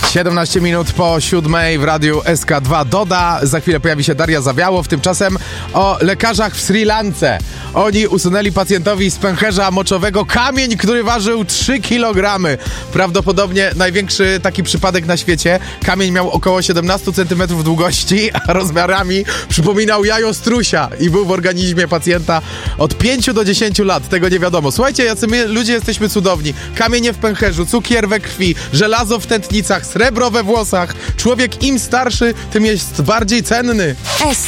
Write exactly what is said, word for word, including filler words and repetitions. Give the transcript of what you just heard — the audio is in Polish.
siedemnaście minut po siódmej w radiu S K dwa Doda. Za chwilę pojawi się Daria Zawiałow. Tymczasem o lekarzach w Sri Lance. Oni usunęli pacjentowi z pęcherza moczowego kamień, który ważył trzy kilogramy. Prawdopodobnie największy taki przypadek na świecie. Kamień miał około siedemnaście centymetrów długości, a rozmiarami przypominał jajo strusia i był w organizmie pacjenta od pięciu do dziesięciu lat. Tego nie wiadomo. Słuchajcie, jacy my ludzie jesteśmy cudowni. Kamienie w pęcherzu, cukier we krwi, żelazo w tętnicach, srebro we włosach. Człowiek im starszy, tym jest bardziej cenny. S